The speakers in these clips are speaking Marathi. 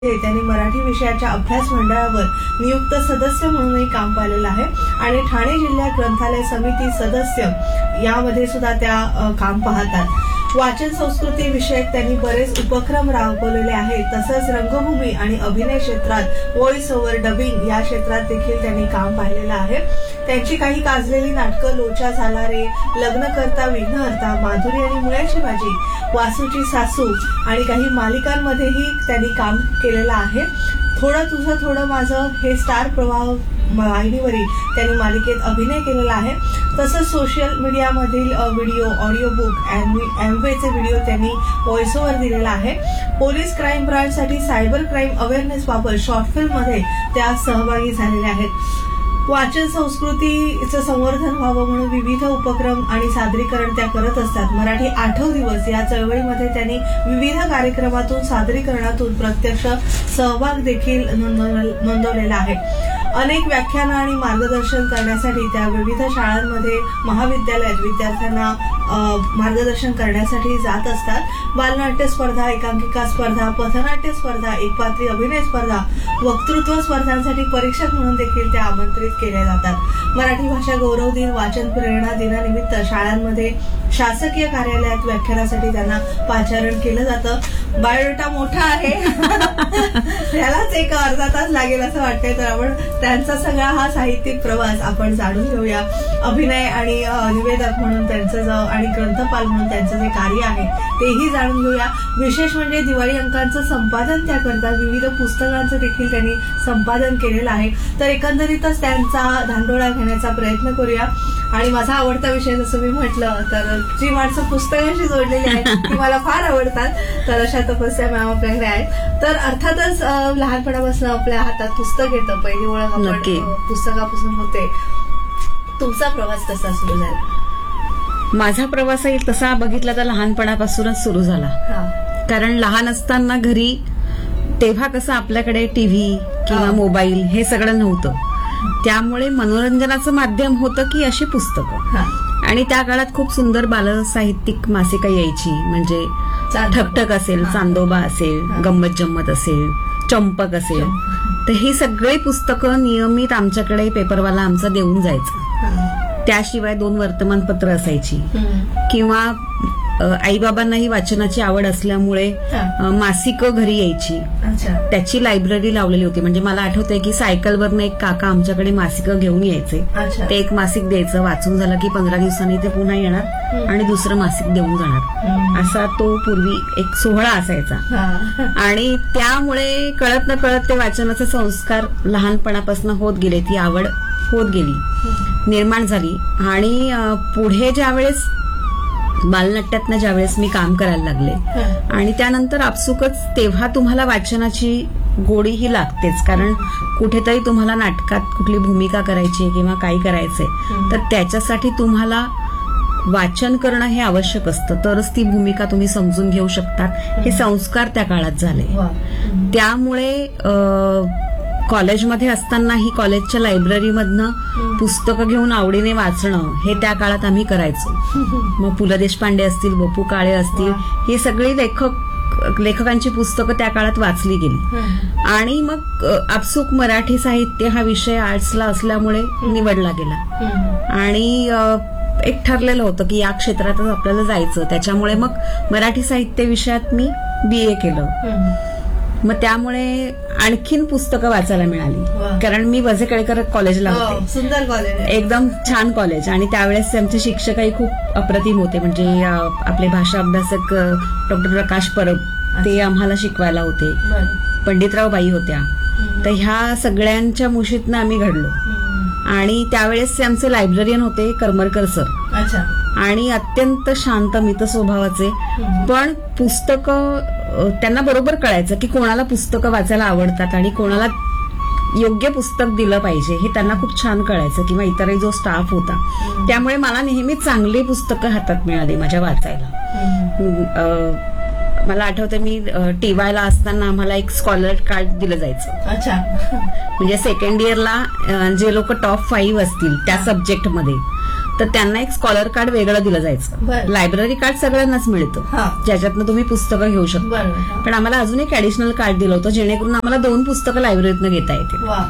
त्यांनी मराठी विषयाच्या अभ्यास मंडळावर नियुक्त सदस्य म्हणूनही काम पाहिलेलं आहे आणि ठाणे जिल्हा ग्रंथालय समिती सदस्य यामध्ये सुद्धा त्या काम पाहतात. वाचन संस्कृती विषयक त्यांनी बरेच उपक्रम राबवलेले आहेत. तसंच रंगभूमी आणि अभिनय क्षेत्रात व्हॉइस ओव्हर डबिंग या क्षेत्रात देखील त्यांनी काम पाहिलेलं आहे. त्यांची काही गाजलेली नाटकं लोचा झाला रे, लग्न करता विघ्नहर्ता, माधुरी आणि मुळ्याची भाजी, वासूची सासू आणि काही मालिकांमध्येही त्यांनी काम केलेलं आहे. थोडं तुझं थोडं माझं हे स्टार प्रवाह वाहिनीवरील त्यांनी मालिकेत अभिनय केलेला आहे. तसंच social मीडियामधील video, audio book, एमवेचे video त्यांनी व्हॉइस ओव्हर दिलेला आहे. Police crime ब्रांचसाठी cyber crime awareness बाबत शॉर्ट फिल्ममध्ये त्या सहभागी झालेल्या आहेत. वाचन संस्कृतीचं संवर्धन व्हावं म्हणून विविध उपक्रम आणि सादरीकरण त्या करत असतात. मराठी आठव दिवस या चळवळीमध्ये त्यांनी विविध कार्यक्रमातून सादरीकरणातून प्रत्यक्ष सहभाग देखील नोंदवलेला आहे. अनेक व्याख्यानं आणि मार्गदर्शन करण्यासाठी त्या विविध शाळांमध्ये, महाविद्यालयात विद्यार्थ्यांना मार्गदर्शन करण्यासाठी जात असतात. बालनाट्य स्पर्धा, एकांकिका स्पर्धा, पथनाट्य स्पर्धा, एकपात्री अभिनय स्पर्धा, वक्तृत्व स्पर्धांसाठी परीक्षक म्हणून देखील त्या आमंत्रित केल्या जातात. मराठी भाषा गौरव दिन, वाचन प्रेरणा दिनानिमित्त शाळांमध्ये, शासकीय कार्यालयात व्याख्यानासाठी त्यांना पाचारण केलं जातं. बायोडेटा मोठा आहे, त्यालाच एक अर्धा तास लागेल असं वाटतंय. तर आपण त्यांचा सगळा हा साहित्यिक प्रवास आपण जाणून घेऊया. अभिनय आणि निवेदक म्हणून त्यांचं आणि ग्रंथपाल म्हणून त्यांचं जे कार्य आहे तेही जाणून घेऊया. विशेष म्हणजे दिवाळी अंकांचं संपादन त्या करतात. विविध पुस्तकांचं देखील त्यांनी संपादन केलेलं आहे. तर एकंदरीतच त्यांचा धांडोळा घेण्याचा प्रयत्न करूया. आणि माझा आवडता विषय जसं मी म्हटलं तर जी माणसं पुस्तकांशी जोडलेली आहेत ती मला फार आवडतात. तर अशा तपस्या मॅम आपल्याकडे आहेत. तर अर्थातच लहानपणापासून आपल्या हातात पुस्तक येतं, पहिली ओळख आपण पुस्तकापासून होते. तुमचा प्रवास कसा सुरू झाला? माझा प्रवासही तसा बघितला तर लहानपणापासूनच सुरू झाला. कारण लहान असताना घरी तेव्हा कसं आपल्याकडे टीव्ही किंवा मोबाईल हे सगळं नव्हतं. त्यामुळे मनोरंजनाचं माध्यम होतं की अशी पुस्तकं. आणि त्या काळात खूप सुंदर बालसाहित्यिक मासिका यायची. म्हणजे ठकठक असेल, चांदोबा असेल, गंमत जम्मत असेल, चंपक असेल. तर ही सगळी पुस्तकं नियमित आमच्याकडे पेपरवाला आमचा देऊन जायचा. त्याशिवाय 2 वर्तमानपत्र असायची. किंवा आईबाबांनाही वाचनाची आवड असल्यामुळे मासिकं घरी यायची. त्याची लायब्ररी लावलेली होती. म्हणजे मला आठवतंय की सायकलवरनं एक काका आमच्याकडे मासिकं घेऊन यायचे. ते एक मासिक द्यायचं, वाचून झालं की 15 दिवसांनी ते पुन्हा येणार आणि दुसरं मासिक देऊन जाणार. असा तो पूर्वी एक सोहळा असायचा. आणि त्यामुळे कळत न कळत ते वाचनाचे संस्कार लहानपणापासून होत गेले. ती आवड होत गेली, निर्माण झाली. आणि पुढे ज्यावेळेस बालनाट्यातनं ज्यावेळेस मी काम करायला लागले आणि त्यानंतर आपसुकच तेव्हा तुम्हाला वाचनाची गोडी ही लागतेच. कारण कुठेतरी तुम्हाला नाटकात कुठली भूमिका करायची किंवा काही करायचंय तर त्याच्यासाठी तुम्हाला वाचन करणं हे आवश्यक असतं. तरच ती भूमिका तुम्ही समजून घेऊ शकतात. हे संस्कार त्या काळात झाले. त्यामुळे कॉलेजमध्ये असतानाही कॉलेजच्या लायब्ररीमधनं पुस्तकं घेऊन आवडीने वाचणं हे त्या काळात आम्ही करायचो. मग पु ल देशपांडे असतील, बपू काळे असतील, ही सगळी लेखकांची पुस्तकं त्या काळात वाचली गेली. आणि मग आपसूक मराठी साहित्य हा विषय आर्ट्सला असल्यामुळे निवडला गेला. आणि एक ठरलेलं होतं की या क्षेत्रातच आपल्याला जायचं. त्याच्यामुळे मग मराठी साहित्य विषयात मी BA केलं. मग त्यामुळे आणखीन पुस्तकं वाचायला मिळाली. कारण मी वझे केळकर कॉलेजला होते. सुंदर कॉलेज, एकदम छान कॉलेज. आणि त्यावेळेस आमचे शिक्षकही खूप अप्रतिम होते. म्हणजे आपले भाषा अभ्यासक डॉक्टर प्रकाश परब ते आम्हाला शिकवायला होते. पंडितराव बाई होत्या. तर ह्या सगळ्यांच्या मुशीतनं आम्ही घडलो. आणि त्यावेळेस आमचे लायब्ररियन होते करमरकर सर. आणि अत्यंत शांत मित स्वभावाचे. पण पुस्तकं त्यांना बरोबर कळायचं की कोणाला पुस्तकं वाचायला आवडतात आणि कोणाला योग्य पुस्तक दिलं पाहिजे हे त्यांना खूप छान कळायचं. किंवा इतरही जो स्टाफ होता. त्यामुळे मला नेहमी चांगली पुस्तकं हातात मिळाली माझ्या वाचायला. मला आठवतं मी TYला असताना आम्हाला एक स्कॉलर कार्ड दिलं जायचं. म्हणजे सेकंड इयरला जे लोक टॉप 5 असतील त्या सब्जेक्टमध्ये तर त्यांना एक स्कॉलर कार्ड वेगळं दिलं जायचं. बरं. लायब्ररी कार्ड सगळ्यांनाच मिळतं, हा. ज्याच्यातनं तुम्ही पुस्तकं घेऊ शकता. बरोबर. पण आम्हाला अजून एक ऍडिशनल कार्ड दिलं होतं, जेणेकरून आम्हाला 2 पुस्तकं लायब्ररीतनं घेता येतील. वा.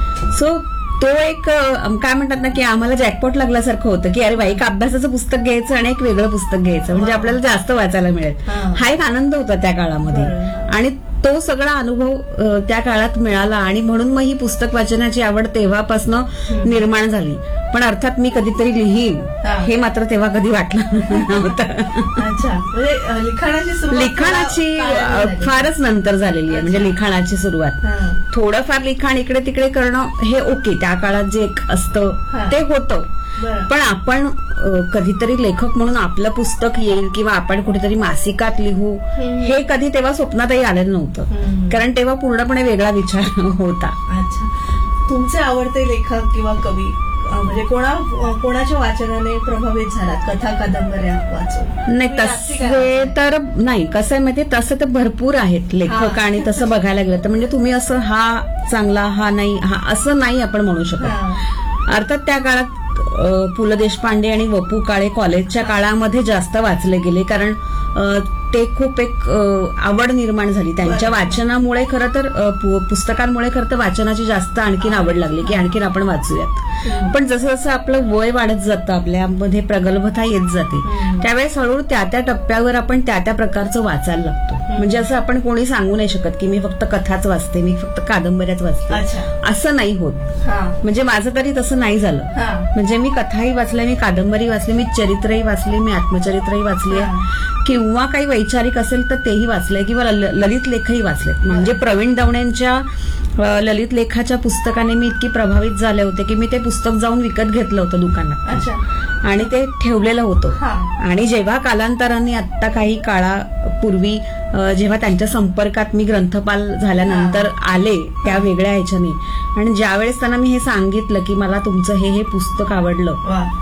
सो तो एक काय म्हणतात ना, की आम्हाला जॅकपॉट लागल्यासारखं होतं, की अरे बाई, एक अभ्यासाचं पुस्तक घ्यायचं आणि एक वेगळं पुस्तक घ्यायचं, म्हणजे आपल्याला जास्त वाचायला मिळेल. हा एक आनंद होता त्या काळामध्ये. आणि तो सगळा अनुभव त्या काळात मिळाला आणि म्हणून मग ही पुस्तक वाचनाची आवड तेव्हापासून निर्माण झाली. पण अर्थात मी कधीतरी लिहीन हे मात्र तेव्हा कधी वाटलं नव्हतं. अच्छा, म्हणजे लिखाणाची फारच नंतर झालेली आहे. म्हणजे लिखाणाची सुरुवात, थोडंफार लिखाण इकडे तिकडे करणं हे ओके, त्या काळात जे असतं ते होतं. पण आपण कधीतरी लेखक म्हणून आपलं पुस्तक येईल किंवा आपण कुठेतरी मासिकात लिहू, हे कधी तेव्हा स्वप्नातही आलेलं नव्हतं, कारण तेव्हा पूर्णपणे वेगळा विचार होता. अच्छा, तुमचे आवडते लेखक किंवा कवी म्हणजे कोणाच्या वाचनाने प्रभावित झालात, कथा कादंबऱ्या वाचून? नाही तसे तर नाही, कसं आहे माहितीये, तसं तर भरपूर आहेत लेखक. आणि तसं बघायला गेलं तर म्हणजे तुम्ही असं हा चांगला हा नाही, हा असं नाही आपण म्हणू शकत. अर्थात त्या काळात पु ल देशपांडे आणि वपू काळे कॉलेजच्या काळामध्ये जास्त वाचले गेले, कारण ते खूप एक आवड निर्माण झाली त्यांच्या वाचनामुळे. खरं तर पुस्तकांमुळे खरं तर वाचनाची जास्त आणखीन आवड लागली, की आणखीन आपण वाचूयात. पण जसं जसं आपलं वय वाढत जातं, आपल्यामध्ये प्रगल्भता येत जाते, त्यावेळेस हळूहळू त्या त्या टप्प्यावर आपण त्या त्या प्रकारचं वाचायला लागतो. म्हणजे असं आपण कोणी सांगू नाही शकत की मी फक्त कथाच वाचते, मी फक्त कादंबऱ्याच वाचते, असं नाही होत. म्हणजे माझं तरी तसं नाही झालं. म्हणजे मी कथाही वाचल्या, मी कादंबरी वाचली, मी चरित्रही वाचली, मी आत्मचरित्रही वाचली, किंवा काही वैचारिक असेल तर तेही वाचलंय, किंवा ललित लेखही वाचलेत. म्हणजे प्रवीण दवणेंच्या ललित लेखाच्या पुस्तकाने मी इतकी प्रभावित झाले होते की मी ते पुस्तक जाऊन विकत घेतलं होतं दुकानात आणि ते ठेवलेलं होतं. आणि जेव्हा कालांतराने आता काही काळापूर्वी जेव्हा त्यांच्या संपर्कात मी ग्रंथपाल झाल्यानंतर आले त्या वेगळ्या ह्याच्याने, आणि ज्यावेळेस त्यांना मी हे सांगितलं की मला तुमचं हे पुस्तक आवडलं,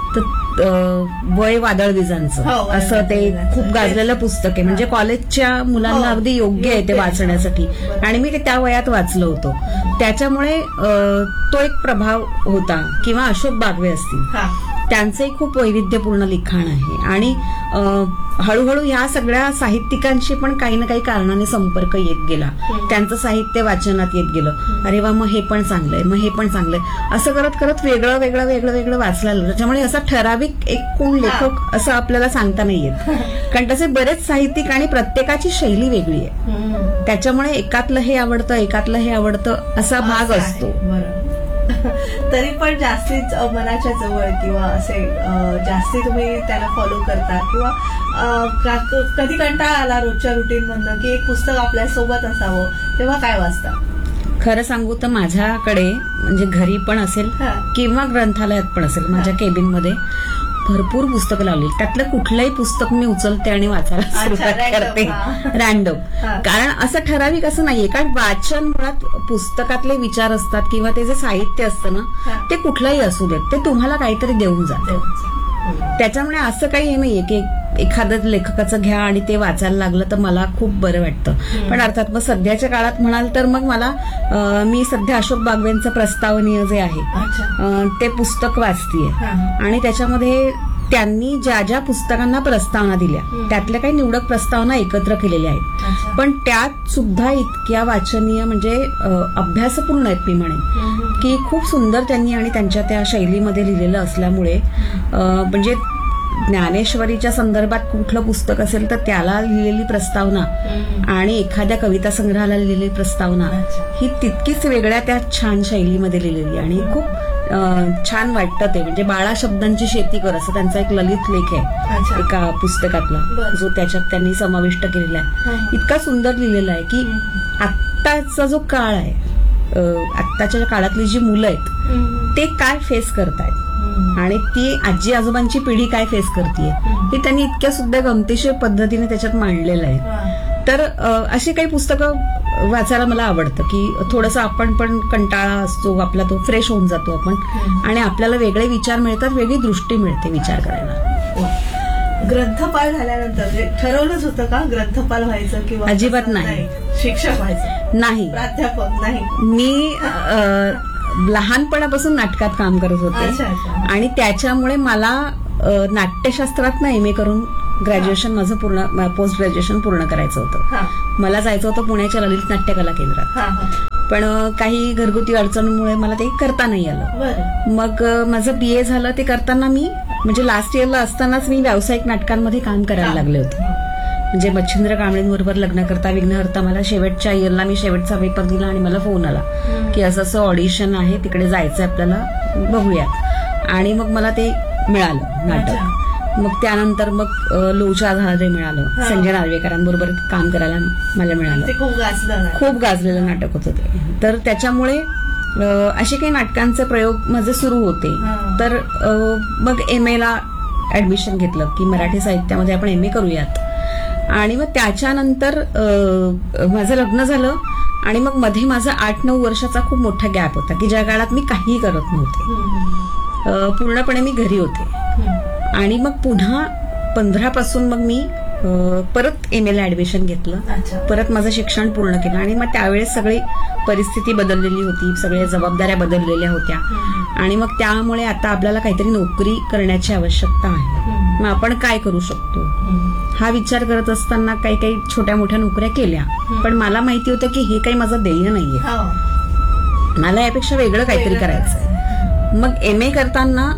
तर वय वादळबीजांचं असं ते खूप गाजलेलं पुस्तक आहे. म्हणजे कॉलेजच्या मुलांना अगदी योग्य आहे ते वाचण्यासाठी, आणि मी ते त्या वयात वाचलं होतं. त्याच्यामुळे तो एक प्रभाव होता. किंवा अशोक बागवे असतील, त्यांचंही खूप वैविध्यपूर्ण लिखाण आहे. आणि हळूहळू ह्या सगळ्या साहित्यिकांशी पण काही ना काही कारणाने संपर्क येत गेला, त्यांचं साहित्य वाचनात येत गेलं. अरे वा, मग हे पण चांगलंय, मग हे पण चांगलंय, असं करत करत वेगळं वेगळं वेगळं वेगळं वाचलं. त्याच्यामुळे असा ठराविक एक कोण लेखक असं आपल्याला सांगता नाही येत, कारण तसे बरेच साहित्यिक आणि प्रत्येकाची शैली वेगळी आहे. त्याच्यामुळे एकातलं हे आवडतं, एकातलं हे आवडतं असा भाग असतो. तरी पण जास्तीच मनाच्या जवळ किंवा असे जास्ती तुम्ही त्याला फॉलो करता, किंवा कधी कंटाळा आला रोजच्या रुटीन मधनं की एक पुस्तक आपल्या सोबत असावं, तेव्हा काय वाचता? खरं सांगू तर माझ्याकडे म्हणजे घरी पण असेल किंवा ग्रंथालयात पण असेल, माझ्या केबिनमध्ये भरपूर पुस्तकं लावली. त्यातलं कुठलंही पुस्तक मी उचलते आणि वाचायला सुरुवात करते, रॅन्डम. कारण असं ठराविक असं नाहीये, कारण वाचन मुळात पुस्तकातले विचार असतात किंवा ते जे साहित्य असतं ना, ते कुठलंही असू देत, ते तुम्हाला काहीतरी देऊन जातं. त्याच्यामुळे असं काही हे नाहीये की एखादं लेखकाचं घ्या आणि ते वाचायला लागलं तर मला खूप बरं वाटतं. पण अर्थात मग सध्याच्या काळात म्हणाल तर मग मला मी सध्या अशोक बागवेंचं प्रस्तावनीय जे आहे ते पुस्तक वाचतीये, आणि त्याच्यामध्ये त्यांनी ज्या ज्या पुस्तकांना प्रस्तावना दिल्या त्यातल्या काही निवडक प्रस्तावना एकत्र केलेल्या आहेत. पण त्यात सुद्धा इतक्या वाचनीय म्हणजे अभ्यासपूर्ण आहेत मी म्हणेन, की खूप सुंदर त्यांनी आणि त्यांच्या त्या शैलीमध्ये लिहिलेलं असल्यामुळे म्हणजे ज्ञानेश्वरीच्या संदर्भात कुठलं पुस्तक असेल तर त्याला लिहिलेली प्रस्तावना आणि एखाद्या कविता संग्रहाला लिहिलेली प्रस्तावना ही तितकीच वेगळ्या त्या छान शैलीमध्ये लिहिलेली, आणि खूप छान वाटतं ते. म्हणजे बाळा शब्दांची शेती कर असं त्यांचा एक ललित लेख आहे एका पुस्तकातला, जो त्याच्यात त्यांनी समाविष्ट केलेला आहे. इतका सुंदर लिहिलेला आहे की आत्ताचा जो काळ आहे, आत्ताच्या काळातली जी मुलं आहेत ते काय फेस करतायत आणि ती आजी आजोबांची पिढी काय फेस करतेय, हे त्यांनी इतक्या सुद्धा गमतीशीर पद्धतीने त्याच्यात मांडलेलं आहे. तर अशी काही पुस्तकं वाचायला मला आवडतं की थोडंसं आपण पण कंटाळा असतो आपला, तो फ्रेश होऊन जातो आपण, आणि आपल्याला वेगळे विचार मिळतात, वेगळी दृष्टी मिळते विचार करायला. ग्रंथपाल झाल्यानंतर ठरवलंच होतं का ग्रंथपाल व्हायचं किंवा? अजिबात नाही. शिक्षक व्हायचं नाही, प्राध्यापक नाही. मी लहानपणापासून नाटकात काम करत होते अच्छा, अच्छा. आणि त्याच्यामुळे मला नाट्यशास्त्रात एमए करून ग्रॅज्युएशन माझं पूर्ण पोस्ट ग्रॅज्युएशन पूर्ण करायचं होतं. हा, मला जायचं होतं पुण्याच्या ललित नाट्य कला केंद्रात. हा, हा. पण काही घरगुती अडचणीमुळे मला ते करता नाही आलं. बरं. मग माझं बीए झालं. ते करताना मी म्हणजे लास्ट इयरला असतानाच मी व्यावसायिक नाटकांमध्ये काम करायला लागले होते. म्हणजे मच्छिंद्र कांबळेंबरोबर लग्न करता विघ्नहर्ता मला शेवटच्या इयरला मी शेवटचा पेपर दिला आणि मला फोन आला की असं असं ऑडिशन आहे, तिकडे जायचं आपल्याला, बघूया. आणि मग मला ते मिळालं नाटक. मग त्यानंतर मग लोचा झालं ते मिळालं. संजय नार्वेकरांबरोबर काम करायला मला मिळालं. ते खूप गाजलं. खूप गाजलेलं नाटक होतं ते. तर त्याच्यामुळे असे काही नाटकांचे प्रयोग माझे सुरू होते. तर मग एमएला ऍडमिशन घेतलं की मराठी साहित्यामध्ये आपण एमए करूयात. आणि मग त्याच्यानंतर माझं लग्न झालं आणि मग मध्ये माझा 8-9 वर्षाचा खूप मोठा गॅप होता की ज्या काळात मी काहीही करत नव्हते. पूर्णपणे मी घरी होते. आणि मग पुन्हा 15 पासून मग मी परत एमएला ऍडमिशन घेतलं. परत माझं शिक्षण पूर्ण केलं. आणि मग त्यावेळेस सगळी परिस्थिती बदललेली होती, सगळ्या जबाबदाऱ्या बदललेल्या होत्या. आणि मग त्यामुळे आता आपल्याला काहीतरी नोकरी करण्याची आवश्यकता आहे. मग आपण काय करू शकतो हा विचार करत असताना काही काही छोट्या मोठ्या नोकऱ्या केल्या. पण मला माहिती होतं की हे काही माझं ध्येय नाहीये, मला यापेक्षा वेगळं काहीतरी करायचं. मग एमए करताना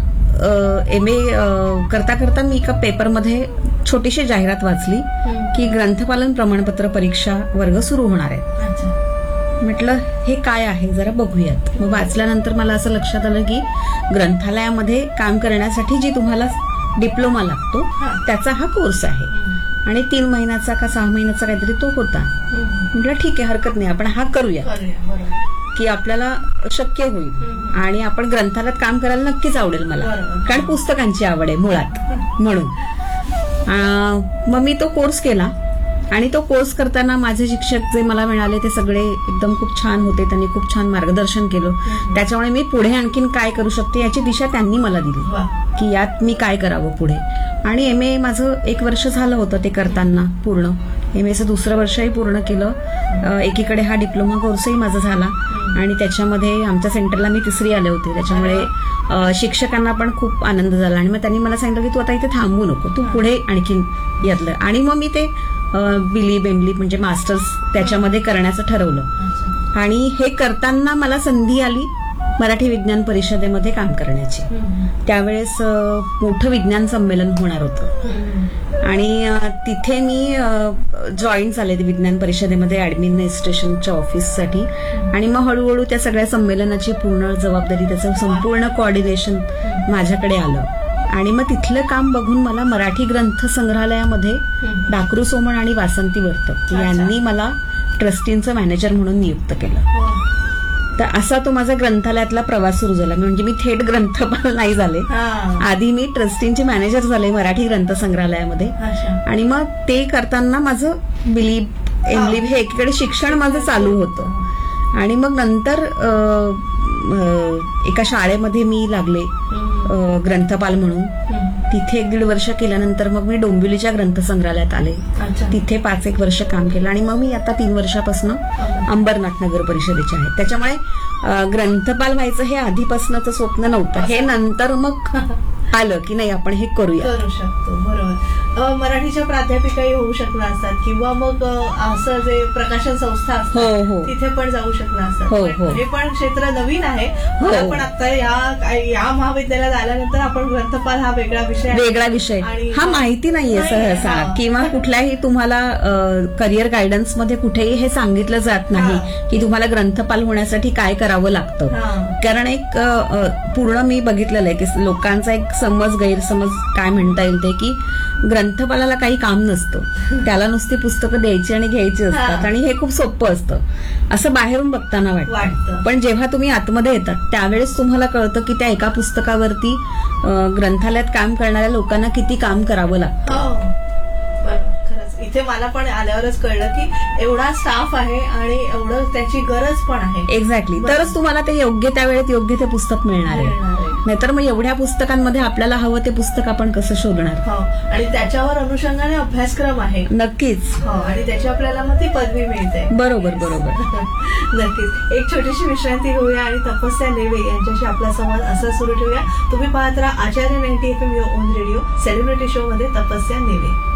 करता करता मी एका पेपरमध्ये छोटीशी जाहिरात वाचली की ग्रंथपालन प्रमाणपत्र परीक्षा वर्ग सुरू होणार आहेत. म्हटलं हे काय आहे जरा बघूयात. मग वाचल्यानंतर मला असं लक्षात आलं की ग्रंथालयामध्ये काम करण्यासाठी जी तुम्हाला डिप्लोमा लागतो त्याचा हा कोर्स आहे. आणि 3 महिन्याचा का 6 महिन्याचा काहीतरी तो होता. म्हटलं ठीक आहे, हरकत नाही, आपण हा करूया की आपल्याला शक्य होईल. आणि आपण ग्रंथालयात काम करायला नक्कीच आवडेल मला, कारण पुस्तकांची आवड आहे मुळात म्हणून. मग मी तो कोर्स केला. आणि तो कोर्स करताना माझे शिक्षक जे मला मिळाले ते सगळे एकदम खूप छान होते. त्यांनी खूप छान मार्गदर्शन केलं. त्याच्यामुळे मी पुढे आणखीन काय करू शकते याची दिशा त्यांनी मला दिली की यात मी काय करावं पुढे. आणि एमए माझं 1 वर्ष झालं होतं ते करताना पूर्ण. एमएचं 2रं वर्षही पूर्ण केलं. एकीकडे हा डिप्लोमा कोर्सही माझा झाला. आणि त्याच्यामध्ये आमच्या सेंटरला मी 3री आले होते. त्याच्यामुळे शिक्षकांना पण खूप आनंद झाला. आणि मग त्यांनी मला सांगितलं की तू आता इथे थांबू नको, तू पुढे आणखीन यातलं. आणि मग मी ते बिली म्हणजे मास्टर्स त्याच्यामध्ये करण्याचं ठरवलं. आणि हे करताना मला संधी आली मराठी विज्ञान परिषदेमध्ये काम करण्याची. त्यावेळेस मोठं विज्ञान संमेलन होणार होतं. आणि तिथे मी जॉईन झाले विज्ञान परिषदेमध्ये ऍडमिनिस्ट्रेशनच्या ऑफिससाठी. आणि मग हळूहळू त्या सगळ्या संमेलनाची पूर्ण जबाबदारी, त्याचं संपूर्ण कोऑर्डिनेशन माझ्याकडे आलं. आणि मग तिथलं काम बघून मला मराठी ग्रंथ संग्रहालयामध्ये डाकरू सोमण आणि वासंती वर्तक यांनी मला ट्रस्टींचं मॅनेजर म्हणून नियुक्त केलं. तर असा तो माझा ग्रंथालयातला प्रवास सुरू झाला. म्हणजे मी थेट ग्रंथपाल नाही झाले, आधी मी ट्रस्टींचे मॅनेजर झाले मराठी ग्रंथ संग्रहालयामध्ये. आणि मग ते करताना माझं बिलीब एमलिब हे एकीकडे शिक्षण माझं चालू होतं. आणि मग नंतर एका शाळेमध्ये मी लागले ग्रंथपाल म्हणून. तिथे 1-1.5 वर्ष केल्यानंतर मग मी डोंबिवलीच्या ग्रंथसंग्रहालयात आले. तिथे 5-1 वर्ष काम केलं. आणि मग मी आता 3 वर्षापासून अंबरनाथ नगर परिषदेचे आहे. त्याच्यामुळे ग्रंथपाल व्हायचं हे आधीपासूनच स्वप्न नव्हतं. हे नंतर मग आलं की नाही आपण हे करू शकतो. बरोबर. मराठीच्या प्राध्यापिकाही होऊ शकला असतात किंवा मग असं जे प्रकाशन संस्था असतात तिथे पण जाऊ शकला असतात. हे पण क्षेत्र नवीन आहे. पण आता या महाविद्यालयात आल्यानंतर आपण ग्रंथपाल हा वेगळा विषय हा माहिती नाहीये सहसा. किंवा कुठल्याही तुम्हाला करिअर गायडन्स मध्ये कुठेही हे सांगितलं जात नाही की तुम्हाला ग्रंथपाल होण्यासाठी काय करावं लागतं. कारण एक पूर्ण मी बघितलेलं आहे की लोकांचा एक गैरसमज काय म्हणता येईल ते की ग्रंथपालाला काही काम नसतं, त्याला नुसती पुस्तकं द्यायची आणि घ्यायची असतात आणि हे खूप सोपं असतं असं बाहेरून बघताना वाटतं. पण जेव्हा तुम्ही आतमध्ये येतात त्यावेळेस तुम्हाला कळतं की त्या एका पुस्तकावरती ग्रंथालयात काम करणाऱ्या लोकांना किती काम करावं लागतं. इथे मला पण आल्यावरच कळलं की एवढा स्टाफ आहे आणि एवढं त्याची गरज पण आहे. एक्झॅक्टली. तरच तुम्हाला ते योग्य त्या वेळेत योग्य ते पुस्तक मिळणार आहे. नाहीतर मग एवढ्या पुस्तकांमध्ये आपल्याला हवं ते पुस्तक आपण कसं शोधणार. हो, आणि त्याच्यावर अनुषंगाने अभ्यासक्रम आहे. नक्कीच. हो, आणि त्याची आपल्याला मग ती पदवी मिळते. बरोबर बरोबर. नक्कीच. एक छोटीशी विश्रांती घेऊया आणि तपस्या नेवे यांच्याशी आपला संवाद असा सुरू ठेवूया. तुम्ही पाहत राहा आचार्य 90 FM your on radio. Celebrity show मध्ये तपस्या नेवे.